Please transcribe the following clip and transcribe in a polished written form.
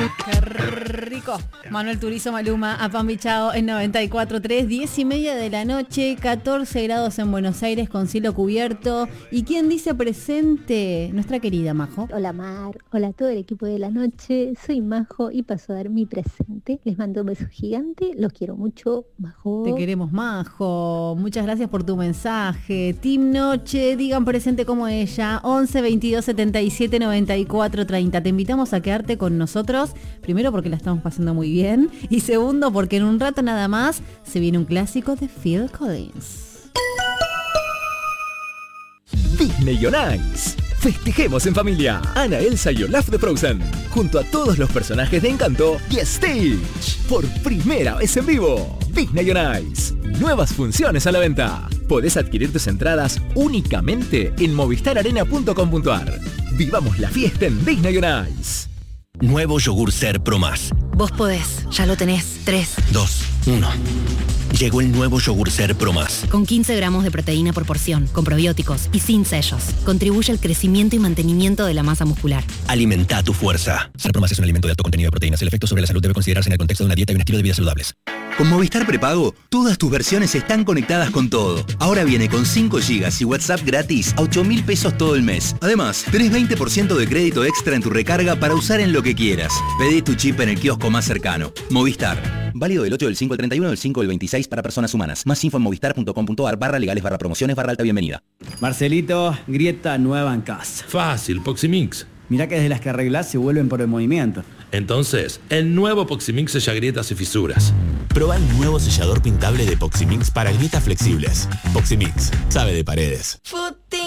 Qué rico. Manuel Turizo, Maluma, Apambichao en 94.3, 10:30 de la noche, 14 grados en Buenos Aires con cielo cubierto. ¿Y quién dice presente? Nuestra querida Majo. Hola Mar, hola a todo el equipo de la noche, soy Majo y paso a dar mi presente. Les mando un beso gigante, los quiero mucho, Majo. Te queremos, Majo. Muchas gracias por tu mensaje. Team Noche, digan presente como ella, 11 22 77 94 30. Te invitamos a quedarte con nosotros, primero porque la estamos pasando muy bien y segundo porque en un rato nada más se viene un clásico de Phil Collins. Disney on Ice. Festejemos en familia. Anna, Elsa y Olaf de Frozen, junto a todos los personajes de Encanto y Stitch, por primera vez en vivo. Disney on Ice. Nuevas funciones a la venta. Podés adquirir tus entradas únicamente en movistararena.com.ar. Vivamos la fiesta en Disney on Ice. Nuevo yogur Ser Pro Más. Vos podés, ya lo tenés. 3, 2, 1. Llegó el nuevo yogur Ser Pro Más. Con 15 gramos de proteína por porción, con probióticos y sin sellos. Contribuye al crecimiento y mantenimiento de la masa muscular. Alimenta tu fuerza. Ser Pro Más es un alimento de alto contenido de proteínas. El efecto sobre la salud debe considerarse en el contexto de una dieta y un estilo de vida saludables. Con Movistar Prepago, todas tus versiones están conectadas con todo. Ahora viene con 5 GB y WhatsApp gratis a 8.000 pesos todo el mes. Además, tenés 20% de crédito extra en tu recarga para usar en lo que quieras. Pedí tu chip en el kiosco más cercano. Movistar. Válido del 8 del 5 al 31 del 5 del 26 para personas humanas. Más info en movistar.com.ar/legales/promociones/alta bienvenida. Marcelito, grieta nueva en casa. Fácil, Poximix. Mirá que desde las que arreglás se vuelven por el movimiento. Entonces, el nuevo Poximix sella grietas y fisuras. Proba el nuevo sellador pintable de Poximix para grietas flexibles. Poximix, sabe de paredes.